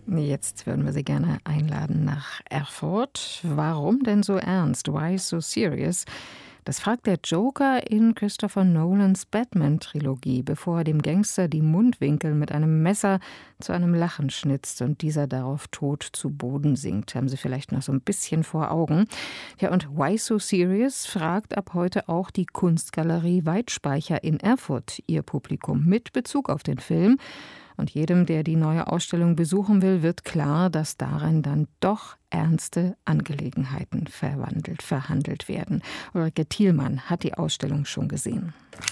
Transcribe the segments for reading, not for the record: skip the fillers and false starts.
Jetzt würden wir Sie gerne einladen nach Erfurt. Warum denn so ernst? Why so serious? Das fragt der Joker in Christopher Nolans Batman-Trilogie, bevor er dem Gangster die Mundwinkel mit einem Messer zu einem Lachen schnitzt und dieser darauf tot zu Boden sinkt. Haben Sie vielleicht noch so ein bisschen vor Augen. Ja, und Why so serious fragt ab heute auch die Kunstgalerie Weitspeicher in Erfurt ihr Publikum mit Bezug auf den Film. Und jedem, der die neue Ausstellung besuchen will, wird klar, dass darin dann doch ernste Angelegenheiten verhandelt werden. Ulrike Thielmann hat die Ausstellung schon gesehen.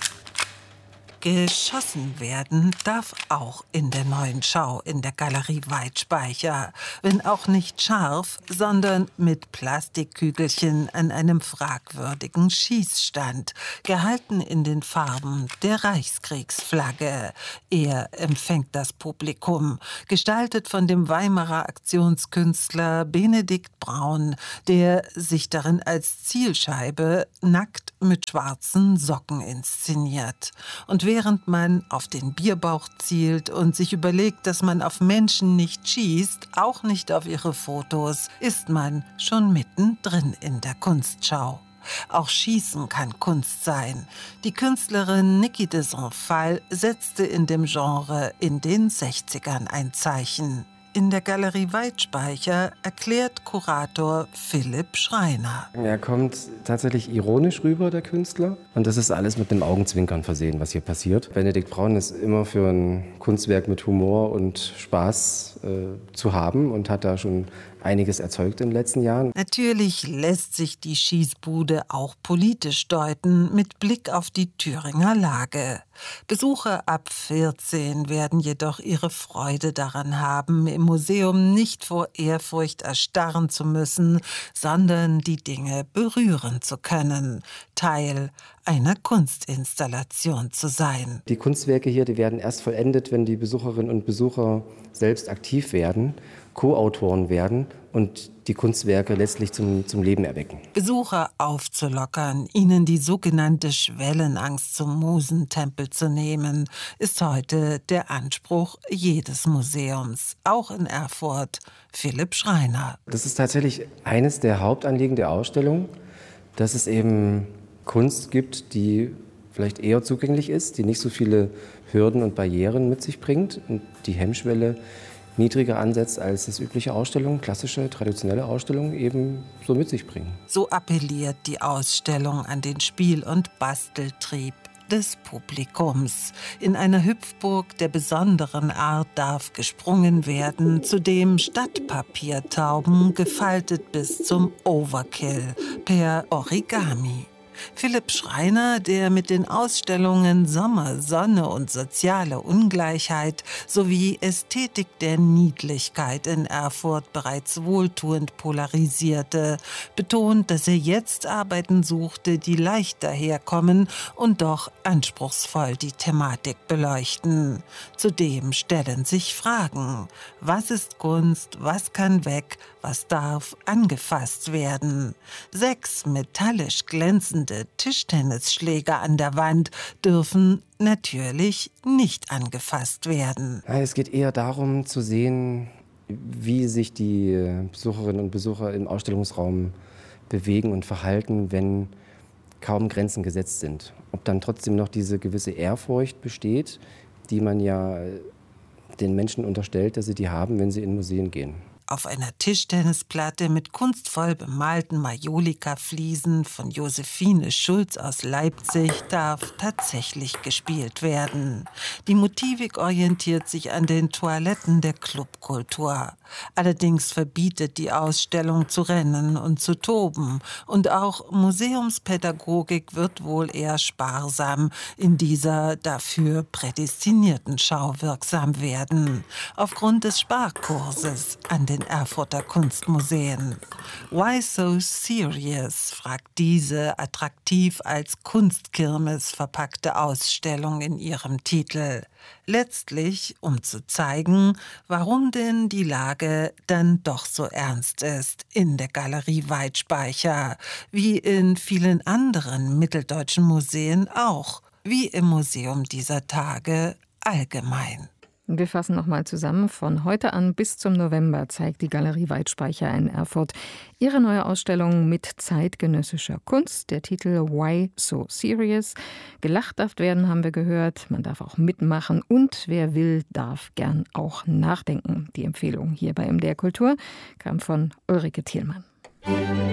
Geschossen werden darf auch in der neuen Schau in der Galerie Weitspeicher. Wenn auch nicht scharf, sondern mit Plastikkügelchen an einem fragwürdigen Schießstand, gehalten in den Farben der Reichskriegsflagge. Er empfängt das Publikum, gestaltet von dem Weimarer Aktionskünstler Benedikt Braun, der sich darin als Zielscheibe nackt mit schwarzen Socken inszeniert. Und während man auf den Bierbauch zielt und sich überlegt, dass man auf Menschen nicht schießt, auch nicht auf ihre Fotos, ist man schon mittendrin in der Kunstschau. Auch Schießen kann Kunst sein. Die Künstlerin Niki de Saint-Phalle setzte in dem Genre in den 60ern ein Zeichen. In der Galerie Weitspeicher erklärt Kurator Philipp Schreiner. Er kommt tatsächlich ironisch rüber, der Künstler. Und das ist alles mit einem Augenzwinkern versehen, was hier passiert. Benedikt Braun ist immer für ein Kunstwerk mit Humor und Spaß zu haben und hat da schon einiges erzeugt in den letzten Jahren. Natürlich lässt sich die Schießbude auch politisch deuten, mit Blick auf die Thüringer Lage. Besucher ab 14 werden jedoch ihre Freude daran haben, im Museum nicht vor Ehrfurcht erstarren zu müssen, sondern die Dinge berühren zu können, Teil einer Kunstinstallation zu sein. Die Kunstwerke hier, die werden erst vollendet, wenn die Besucherinnen und Besucher selbst aktiv werden, Co-Autoren werden und die Kunstwerke letztlich zum Leben erwecken. Besucher aufzulockern, ihnen die sogenannte Schwellenangst zum Musentempel zu nehmen, ist heute der Anspruch jedes Museums, auch in Erfurt. Philipp Schreiner. Das ist tatsächlich eines der Hauptanliegen der Ausstellung, dass es eben Kunst gibt, die vielleicht eher zugänglich ist, die nicht so viele Hürden und Barrieren mit sich bringt und die Hemmschwelle niedriger ansetzt, als es übliche Ausstellungen, klassische, traditionelle Ausstellungen eben so mit sich bringen. So appelliert die Ausstellung an den Spiel- und Basteltrieb des Publikums. In einer Hüpfburg der besonderen Art darf gesprungen werden, zudem Stadtpapiertauben gefaltet bis zum Overkill per Origami. Philipp Schreiner, der mit den Ausstellungen Sommer, Sonne und soziale Ungleichheit sowie Ästhetik der Niedlichkeit in Erfurt bereits wohltuend polarisierte, betont, dass er jetzt Arbeiten suchte, die leicht daherkommen und doch anspruchsvoll die Thematik beleuchten. Zudem stellen sich Fragen: Was ist Kunst, was kann weg, was darf angefasst werden? 6 metallisch glänzende Tischtennisschläger an der Wand dürfen natürlich nicht angefasst werden. Es geht eher darum zu sehen, wie sich die Besucherinnen und Besucher im Ausstellungsraum bewegen und verhalten, wenn kaum Grenzen gesetzt sind. Ob dann trotzdem noch diese gewisse Ehrfurcht besteht, die man ja den Menschen unterstellt, dass sie die haben, wenn sie in Museen gehen. Auf einer Tischtennisplatte mit kunstvoll bemalten Majolika-Fliesen von Josephine Schulz aus Leipzig darf tatsächlich gespielt werden. Die Motivik orientiert sich an den Toiletten der Clubkultur. Allerdings verbietet die Ausstellung zu rennen und zu toben. Und auch Museumspädagogik wird wohl eher sparsam in dieser dafür prädestinierten Schau wirksam werden. Aufgrund des Sparkurses an den Erfurter Kunstmuseen. Why so serious? Fragt diese attraktiv als Kunstkirmes verpackte Ausstellung in ihrem Titel. Letztlich, um zu zeigen, warum denn die Lage dann doch so ernst ist in der Galerie Weitspeicher, wie in vielen anderen mitteldeutschen Museen auch, wie im Museum dieser Tage allgemein. Wir fassen nochmal zusammen. Von heute an bis zum November zeigt die Galerie Weitspeicher in Erfurt ihre neue Ausstellung mit zeitgenössischer Kunst. Der Titel Why So Serious? Gelacht darf werden, haben wir gehört. Man darf auch mitmachen und wer will, darf gern auch nachdenken. Die Empfehlung hier bei MDR Kultur kam von Ulrike Thielmann.